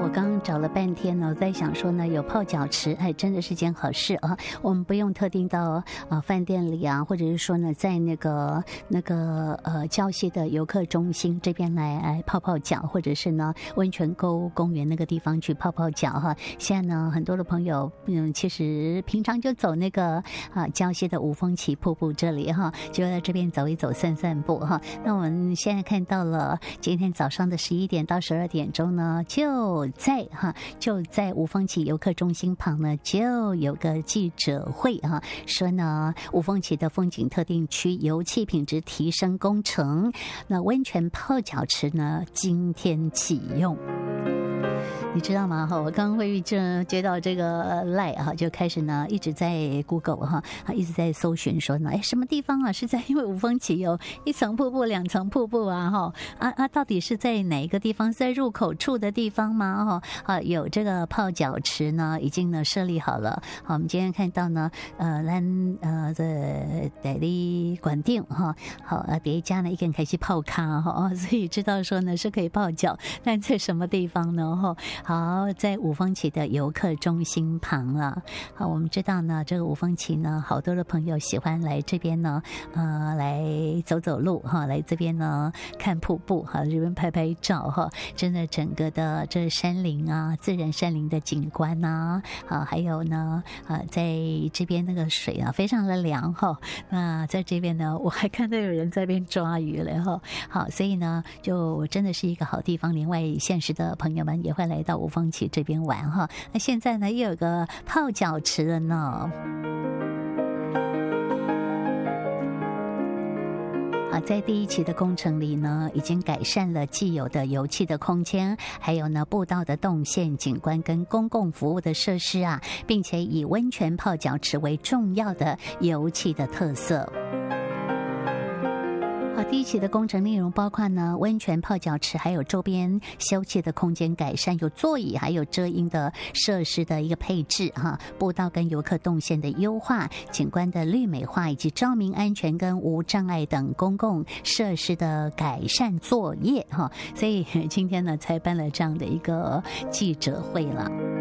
我刚刚找了半天呢，我在想说呢，有泡脚池，哎，真的是件好事啊。我们不用特定到饭店里啊，或者是说呢，在那个礁溪的游客中心这边来泡泡脚，或者是呢温泉沟公园那个地方去泡泡脚哈。现在呢，很多的朋友其实平常就走那个礁溪的五峰旗瀑布这里哈，就在这边走一走散散步哈。那我们现在看到了今天早上的11点到12点钟呢，就在五峰旗游客中心旁呢，就有个记者会哈，说呢五峰旗的风景特定区油气品质提升工程，那温泉泡脚池呢今天启用。你知道吗？哈，我刚刚会接到这个 LINE 哈，就开始呢一直在 Google 哈，一直在搜寻说呢，什么地方啊是在因为五峰旗有一层瀑布、两层瀑布啊哈到底是在哪一个地方？是在入口处的地方吗？哈有这个泡脚池呢，已经呢设立好了。好，我们今天看到呢，这代理管定哈，好别家呢一个人开始泡咖哈，所以知道说呢是可以泡脚，但在什么地方呢？哈。好，在五峰旗的游客中心旁了。好，我们知道呢，这个五峰旗呢，好多的朋友喜欢来这边呢，来走走路哈，来这边呢看瀑布哈，这边拍拍照哈，真的整个的这山林啊，自然山林的景观呐，还有呢，在这边那个水啊，非常的凉哈。那在这边呢，我还看到有人在这边抓鱼了哈。好，所以呢，就真的是一个好地方。另外，现实的朋友们也会来到五峰旗这边玩哈。那现在呢，又有个泡脚池了呢。在第一期的工程里呢，已经改善了既有的油气的空间，还有呢步道的动线景观跟公共服务的设施啊，并且以温泉泡脚池为重要的油气的特色。第一期的工程内容包括呢温泉泡脚池，还有周边休憩的空间改善，有座椅，还有遮阴的设施的一个配置哈，步道跟游客动线的优化，景观的绿美化，以及照明安全跟无障碍等公共设施的改善作业哈。所以今天呢才办了这样的一个记者会了。